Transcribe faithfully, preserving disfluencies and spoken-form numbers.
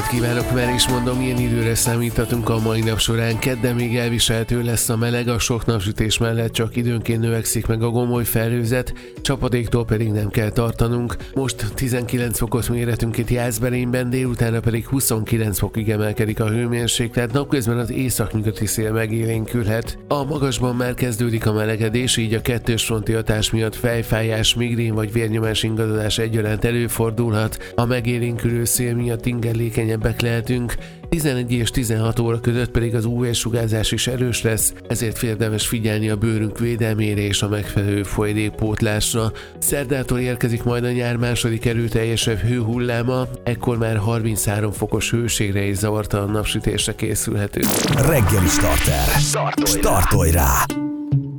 kívánok, mert is mondom, milyen időre számíthatunk a mai nap során. Kedden még elviselhető lesz a meleg, a sok napsütés mellett csak időnként növekszik meg a gomoly felhőzet, csapadéktól pedig nem kell tartanunk. Most tizenkilenc fokot méretünk itt Jászberényben, délutánra pedig huszonkilenc fokig emelkedik a hőmérséklet, napközben az északnyugati szél megélénkülhet. A magasban már kezdődik a melegedés, így a kettős fronti hatás miatt fejfájás, migrén vagy vérnyomás ingadozás egyaránt előfordulhat. A megélénkülő szél miatt ingerlékenyebbek lehetünk, tizenegy és tizenhat óra között pedig az ú vé-sugárzás is erős lesz, ezért érdemes figyelni a bőrünk védelmére és a megfelelő folyadékpótlásra. Szerdától érkezik majd a nyár második erőteljesebb hőhulláma, ekkor már harminchárom fokos hőségre és zavartalan napsütésre készülhetünk. Reggeli starter. Startolj rá!